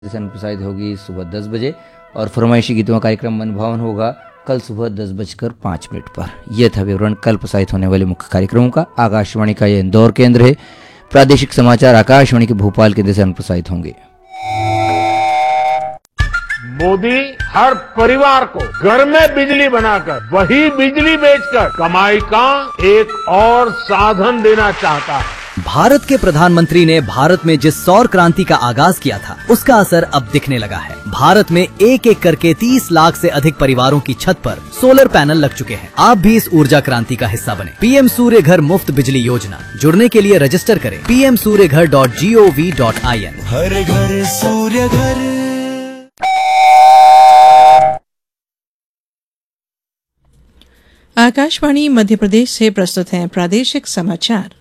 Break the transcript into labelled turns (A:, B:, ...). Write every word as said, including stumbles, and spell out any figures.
A: से प्रसारित होगी सुबह दस बजे और फरमाइशी गीतों का कार्यक्रम मन भावन होगा कल सुबह दस बजकर पाँच मिनट पर। यह था विवरण कल प्रसारित होने वाले मुख्य कार्यक्रमों का। आकाशवाणी का यह इंदौर केंद्र है। प्रादेशिक समाचार आकाशवाणी के भोपाल केंद्र से प्रसारित होंगे।
B: मोदी हर परिवार को घर में बिजली बनाकर वही बिजली बेचकर कमाई का एक और साधन देना चाहता है।
C: भारत के प्रधानमंत्री ने भारत में जिस सौर क्रांति का आगाज किया था उसका असर अब दिखने लगा है। भारत में एक एक करके तीस लाख से अधिक परिवारों की छत पर सोलर पैनल लग चुके हैं। आप भी इस ऊर्जा क्रांति का हिस्सा बने। पीएम सूर्य घर मुफ्त बिजली योजना, जुड़ने के लिए रजिस्टर करें पी एम सूर्य घर dot G O V dot I N.
D: हर घर सूर्य घर।
E: आकाशवाणी मध्य प्रदेश से प्रस्तुत है प्रादेशिक समाचार।